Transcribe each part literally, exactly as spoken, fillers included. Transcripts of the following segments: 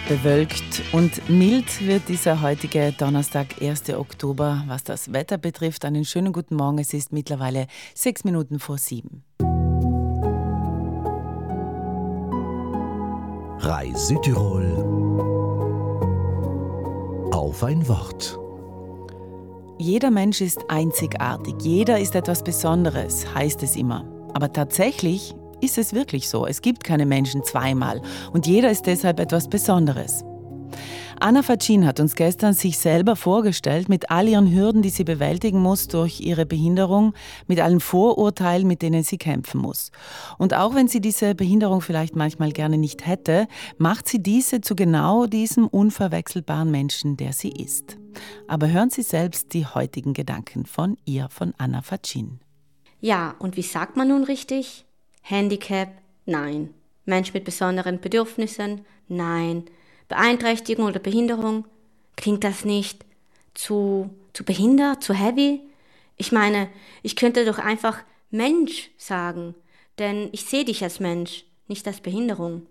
Bewölkt und mild wird dieser heutige Donnerstag, erster Oktober. Was das Wetter betrifft, einen schönen guten Morgen. Es ist mittlerweile sechs Minuten vor sieben. R A I Südtirol auf ein Wort. Jeder Mensch ist einzigartig, jeder ist etwas Besonderes, heißt es immer. Aber tatsächlich ist es wirklich so. Es gibt keine Menschen zweimal und jeder ist deshalb etwas Besonderes. Anna Faccin hat uns gestern sich selber vorgestellt mit all ihren Hürden, die sie bewältigen muss durch ihre Behinderung, mit allen Vorurteilen, mit denen sie kämpfen muss. Und auch wenn sie diese Behinderung vielleicht manchmal gerne nicht hätte, macht sie diese zu genau diesem unverwechselbaren Menschen, der sie ist. Aber hören Sie selbst die heutigen Gedanken von ihr, von Anna Faccin. Ja, und wie sagt man nun richtig? Handicap? Nein. Mensch mit besonderen Bedürfnissen? Nein. Beeinträchtigung oder Behinderung? Klingt das nicht zu, zu behindert, zu heavy? Ich meine, ich könnte doch einfach Mensch sagen, denn ich sehe dich als Mensch, nicht als Behinderung.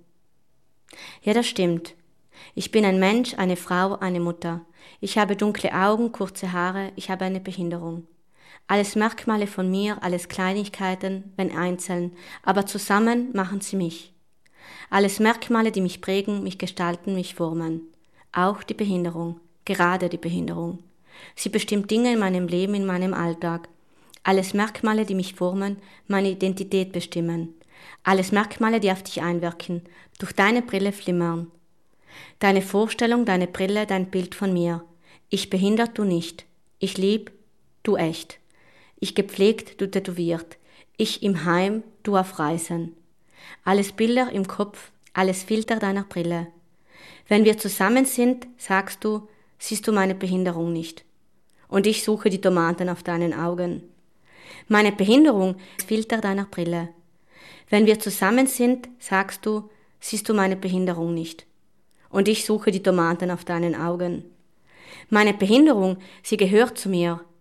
Ja, das stimmt. Ich bin ein Mensch, eine Frau, eine Mutter. Ich habe dunkle Augen, kurze Haare, ich habe eine Behinderung. Alles Merkmale von mir, alles Kleinigkeiten, wenn einzeln, aber zusammen machen sie mich. Alles Merkmale, die mich prägen, mich gestalten, mich formen. Auch die Behinderung, gerade die Behinderung. Sie bestimmt Dinge in meinem Leben, in meinem Alltag. Alles Merkmale, die mich formen, meine Identität bestimmen. Alles Merkmale, die auf dich einwirken, durch deine Brille flimmern. Deine Vorstellung, deine Brille, dein Bild von mir. Ich behindert, du nicht. Ich lieb, du echt. Ich gepflegt, du tätowiert. Ich im Heim, du auf Reisen. Alles Bilder im Kopf, alles Filter deiner Brille. Wenn wir zusammen sind, sagst du, siehst du meine Behinderung nicht. Und ich suche die Tomaten auf deinen Augen. Meine Behinderung ist Filter deiner Brille. Wenn wir zusammen sind, sagst du, siehst du meine Behinderung nicht. Und ich suche die Tomaten auf deinen Augen. Meine Behinderung, sie gehört zu mir.